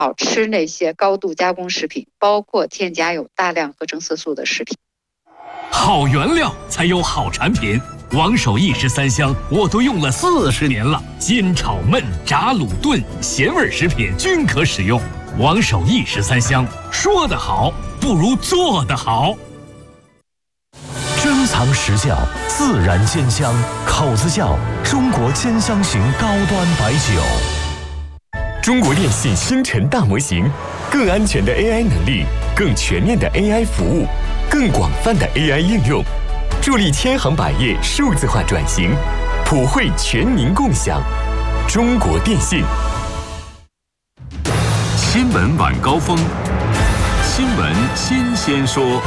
少吃那些高度加工食品，包括添加有大量合成色素的食品。 好原料才有好产品，王守义13香我都用了40年了，煎炒焖炸卤炖咸味食品均可使用。王守义13香，说得好不如做得好。 珍藏实窖，自然煎香，口子窖，中国煎香型高端白酒。 中国电信星辰大模型，更安全的 AI 能力，更全面的 AI 服务，更广泛的 AI 应用，助力千行百业数字化转型，普惠全民共享。中国电信。 新闻晚高峰，新闻新鲜说。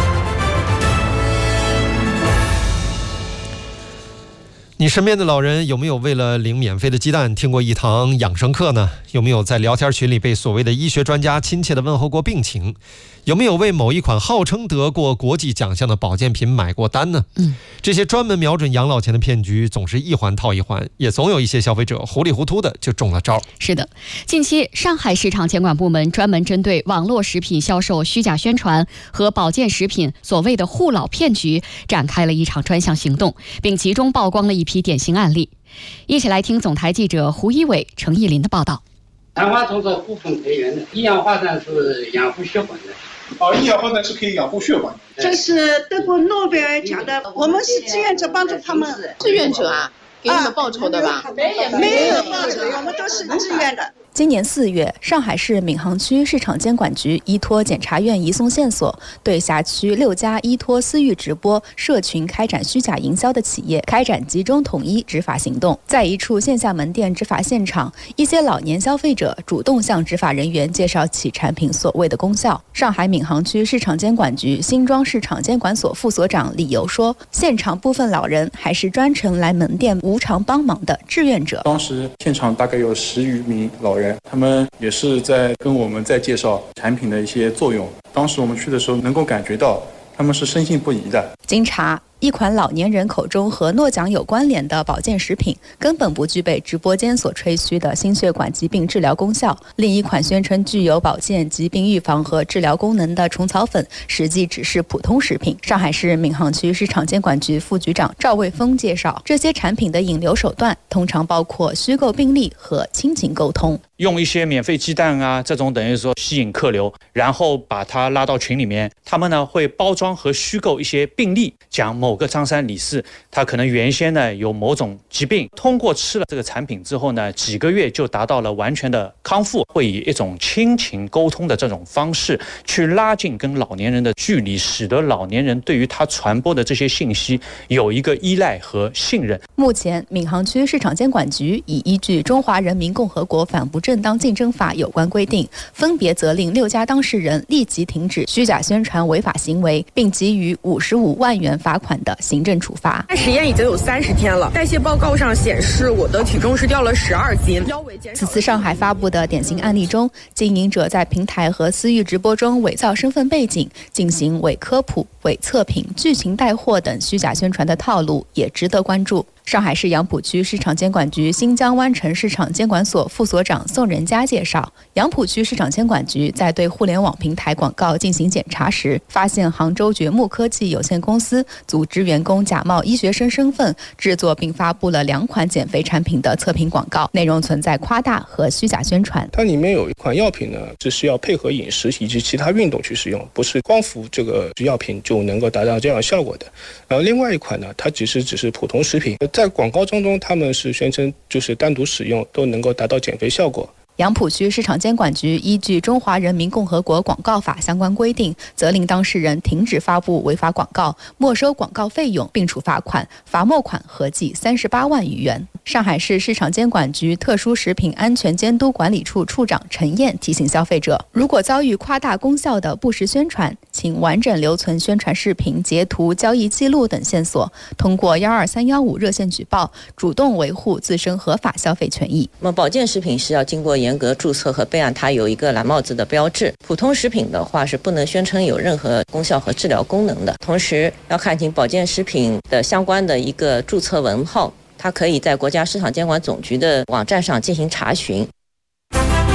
你身边的老人有没有为了领免费的鸡蛋听过一堂养生课呢？有没有在聊天群里被所谓的医学专家亲切地问候过病情？有没有为某一款号称得过国际奖项的保健品买过单呢？这些专门瞄准养老钱的骗局总是一环套一环，也总有一些消费者糊里糊涂的就中了招。 是的，近期上海市场监管部门专门针对网络食品销售虚假宣传和保健食品所谓的护老骗局展开了一场专项行动，并集中曝光了一批典型案例。一起来听总台记者胡一伟、程艺林的报道。 昙花种子部分培源的，一氧化氮是养护血管的。 一氧化氮是可以养护血管的。 这是得过诺贝尔奖的，我们是志愿者帮助他们。 志愿者啊，给你们报酬的吧？ 没有报酬，我们都是自愿的。 今年4月，上海市闵行区市场监管局依托检察院移送线索，对辖区6家依托私域直播社群开展虚假营销的企业开展集中统一执法行动。在一处线下门店执法现场，一些老年消费者主动向执法人员介绍其产品所谓的功效。上海闵行区市场监管局新庄市场监管所副所长李游说，现场部分老人还是专程来门店无偿帮忙的志愿者。 当时现场大概有10余名老人，他们也是在跟我们在介绍产品的一些作用。当时我们去的时候，能够感觉到他们是深信不疑的。 经查，一款老年人口中和诺奖有关联的保健食品根本不具备直播间所吹嘘的心血管疾病治疗功效，另一款宣称具有保健、疾病预防和治疗功能的虫草粉实际只是普通食品。上海市闵行区市场监管局副局长赵卫峰介绍，这些产品的引流手段通常包括虚构病例和亲情沟通， 用一些免费鸡蛋啊这种等于说吸引客流，然后把他拉到群里面，他们呢会包装和虚构一些病例，讲某个张三李四他可能原先呢有某种疾病，通过吃了这个产品之后呢，几个月就达到了完全的康复，会以一种亲情沟通的这种方式去拉近跟老年人的距离，使得老年人对于他传播的这些信息有一个依赖和信任。 目前闵行区市场监管局已依据《中华人民共和国反不正当竞争法》有关规定，分别责令6家当事人立即停止虚假宣传违法行为，并给予55万元罚款的行政处罚。 实验已经有30天了，代谢报告上显示我的体重是掉了12斤，腰围减少。 此次上海发布的典型案例中，经营者在平台和私域直播中伪造身份背景，进行伪科普、伪测评、剧情带货等虚假宣传的套路也值得关注。上海市杨浦区市场监管局新疆湾城市场监管所副所长宋仁佳介绍，杨浦区市场监管局在对互联网平台广告进行检查时，发现杭州掘木科技有限公司组织员工假冒医学生身份，制作并发布了2款减肥产品的测评广告，内容存在夸大和虚假宣传。 它里面有一款药品呢，是需要配合饮食以及其他运动去使用，不是光服这个药品就能够达到这样效果的。另外一款呢，它只是普通食品，在广告当中他们是宣称就是单独使用都能够达到减肥效果。 杨浦区市场监管局依据《中华人民共和国广告法》相关规定，责令当事人停止发布违法广告，没收广告费用，并处罚款，罚没款合计38万余元。上海市市场监管局特殊食品安全监督管理处处长陈燕提醒消费者，如果遭遇夸大功效的不实宣传，请完整留存宣传视频、截图、交易记录等线索，通过12315热线举报，主动维护自身合法消费权益。 那么保健食品是要经过严格注册和备案，它有一个蓝帽子的标志。普通食品的话是不能宣称有任何功效和治疗功能的。同时要看清保健食品的相关的一个注册文号，它可以在国家市场监管总局的网站上进行查询。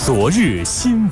昨日新